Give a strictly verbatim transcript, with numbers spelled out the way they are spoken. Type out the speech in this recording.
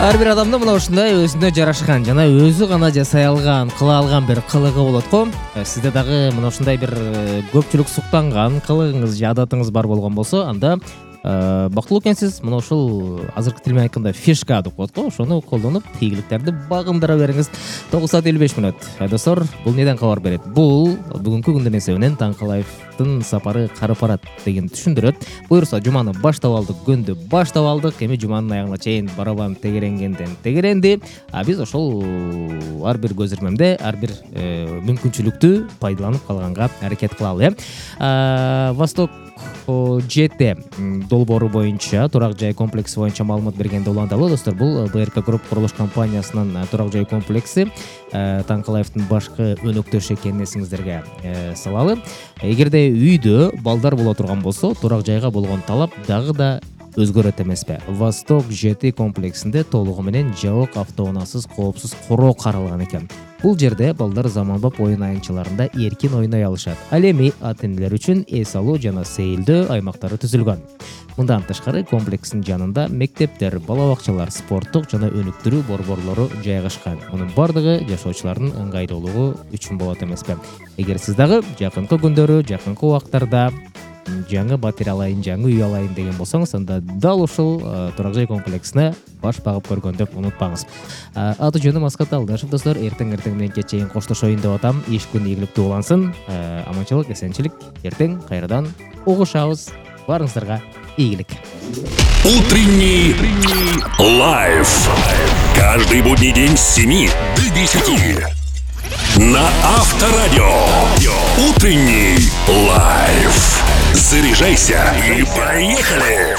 Ар бир адамда мына ушундай өзүнө жарашкан жана өзү гана жасай алган, кыла алган бир кылыгы болот го. Сизде дагы мына ушундай бир көпчүлүк суктанган кылыгыңыз же адатыңыз бар болгон болсо, анда бактылуу экенсиз. Мына ушул азыркы тил менен айтканда фишка деп коет го. Ошону колдонуп, ийгиликтерди багындыра бериңиз. тогуз саат элүү беш мүнөт. Достор, бул неден кабар берет? Бул бүгүнкү күндүн эсебинен Таңкалаевдин сапары карып барат деген түшүндүрөт. Буюрса, жуманы баштап алдык, күндү баштап алдык. Эми жуманын аягына чейин барабан тегеренгенден тегеренди. А биз ошол ар бир көзөрмөмдө, ар бир мүмкүнчүлүктү пайдаланып калганга аракет кылалы, э. Восток жети долбоору боюнча турак жай комплекси боюнча маалымат бергенде уландалы. Достор, бул БРК Групп курулуш компаниясынын турак жай комплекси Таңкалаевдин башкы өнөктөшү экенин эсиңиздерге салалы. Эгерде үйдө балдар боло турган болсо, турак жайга болгон талап дагы да өзгөрөт эмеспи? Восток жети комплексинде толугу менен жабык автоунаасыз коопсуз короо каралган экен. Бул жерде балдар заманбап оюн аянтчаларында эркин ойной алышат. Ал эми ата-энелер үчүн эс алуу жана сейилдөө аймактары түзүлгөн. Мындан тышкары комплекстин жанында мектептер, бала бакчалар, спорттук жана өнүктүрүү борборлору жайгашкан. Мунун бардыгы жашоочулардын ыңгайлуулугу үчүн болот эмеспи? Эгер сиз дагы жакынкы күндөрү, жакынкы убактарда жаңы батир алайын, жаңы үй алайын деген болсоңуз, анда дал ушул турак жай комплексине баш багып көргөндү унутпаңыз. Аты жөнүм Аскат Алдашев. Достор, эртең эртең менен кечейин коштошоюн деп атам. Иш күн ийгиликтүү улансын. Аманчылык, эсенчилик. Эртең кайрадан угушабыз. Барыңыздарга ийгилик. Утренний лайф. Каждый будний день с семи до десяти. На Авторадио. Утренний лайф. Заряжайся и поехали!